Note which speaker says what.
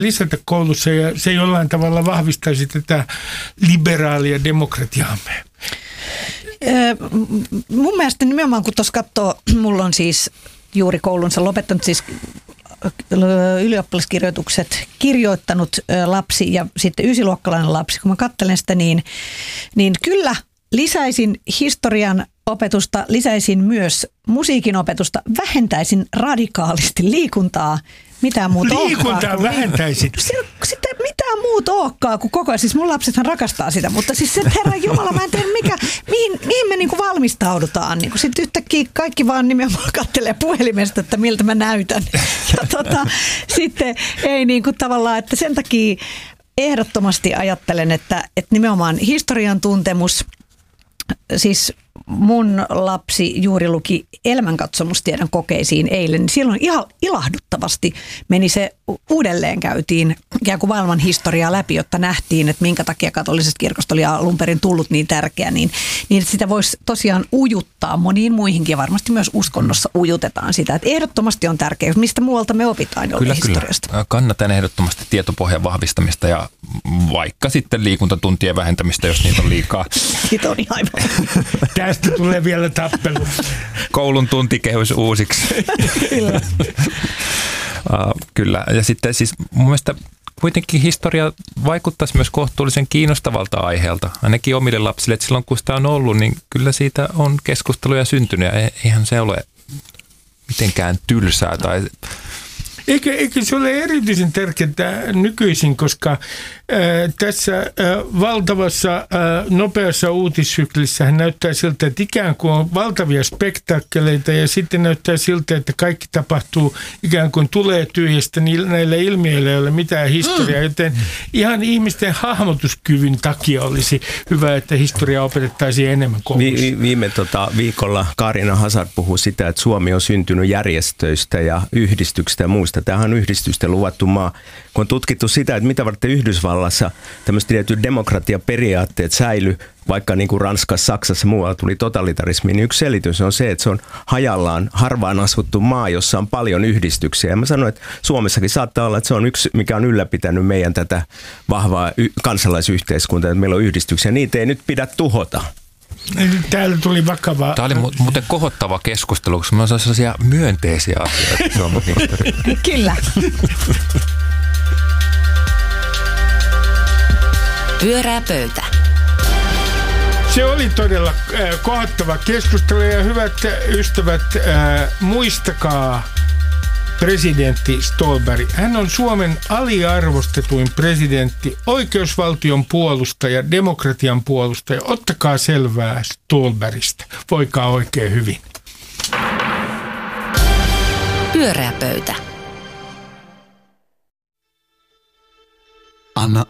Speaker 1: lisätä koulussa ja se jollain tavalla vahvistaisi tätä liberaalia demokratiaamme?
Speaker 2: Mun mielestä nimenomaan kun tuossa katsoo, mulla on siis juuri koulunsa lopettanut siis ylioppilaskirjoitukset kirjoittanut lapsi ja sitten ysiluokkalainen lapsi. Kun mä katselen sitä, niin kyllä lisäisin historian opetusta, lisäisin myös musiikin opetusta, vähentäisin radikaalisti liikuntaa. Mitään muuta
Speaker 1: liikuntaa vähentäisit?
Speaker 2: Sitten mitään muuta olekaan kuin koko ajan. Siis mun lapsethan rakastaa sitä, mutta siis se Herran Jumala, mä en tiedä mihin me niinku valmistaudutaan. Niinku sitten yhtäkkiä kaikki vaan nimenomaan kattelee puhelimesta, että miltä mä näytän. Ja sitten ei niinku tavallaan, että sen takia ehdottomasti ajattelen, että nimenomaan historian tuntemus, siis mun lapsi juuri luki elämänkatsomustiedon kokeisiin eilen, niin silloin ihan ilahduttavasti meni se uudelleen käytiin ikään kuin maailman historiaa läpi, jotta nähtiin, että minkä takia katolisesta kirkosta oli alun perin tullut niin tärkeä, niin että sitä voisi tosiaan ujuttaa moniin muihinkin ja varmasti myös uskonnossa ujutetaan sitä, että ehdottomasti on tärkeää, mistä muualta me opitaan jollain historiasta.
Speaker 3: Kyllä. Kannatan ehdottomasti tietopohjan vahvistamista ja vaikka sitten liikuntatuntien vähentämistä, jos niitä on liikaa.
Speaker 2: Siitä on aivan.
Speaker 1: Tästä tulee vielä tappelu.
Speaker 3: Koulun tuntikehys uusiksi.
Speaker 2: Kyllä.
Speaker 3: Kyllä. Ja sitten siis mun mielestä kuitenkin historia vaikuttaisi myös kohtuullisen kiinnostavalta aiheelta. Ainakin omille lapsille, että silloin kun sitä on ollut, niin kyllä siitä on keskusteluja syntynyt. Ja eihän se ole mitenkään tylsää tai...
Speaker 1: Eikö se ole erityisen tärkeää nykyisin, koska tässä valtavassa nopeassa uutissyklissä näyttää siltä, että ikään kuin on valtavia spektaakkeleita ja sitten näyttää siltä, että kaikki tapahtuu ikään kuin tulee tyhjästä, näillä ilmiöillä ei ole mitään historiaa, joten ihan ihmisten hahmotuskyvyn takia olisi hyvä, että historiaa opetettaisiin enemmän koulussa.
Speaker 4: Viime viikolla Kaarina Hazard puhui sitä, että Suomi on syntynyt järjestöistä ja yhdistyksistä ja muista. Tämähän on yhdistysten luvattu maa. Kun on tutkittu sitä, että mitä varten Yhdysvallassa tämmöiset tietyt demokratiaperiaatteet säily, vaikka niin kuin Ranskassa, Saksassa muualla tuli totalitarismi, niin yksi selitys on se, että se on hajallaan harvaan asuttu maa, jossa on paljon yhdistyksiä. Ja mä sanoin, että Suomessakin saattaa olla, että se on yksi, mikä on ylläpitänyt meidän tätä vahvaa kansalaisyhteiskuntaa, että meillä on yhdistyksiä. Niitä ei nyt pidä tuhota.
Speaker 1: Täällä tuli vakavaa.
Speaker 3: Tämä oli muuten kohottava keskustelu, koska me on sellaisia myönteisiä asioita Suomen historiassa.
Speaker 2: Kyllä.
Speaker 5: Pyörää pöytä.
Speaker 1: Se oli todella kohottava keskustelu ja hyvät ystävät, muistakaa presidentti Ståhlberg. Hän on Suomen aliarvostetuin presidentti, oikeusvaltion puolustaja, demokratian puolustaja. Ottakaa selvää Ståhlbergistä. Voikaa oikein hyvin.
Speaker 5: Pyöreä pöytä.
Speaker 6: Anna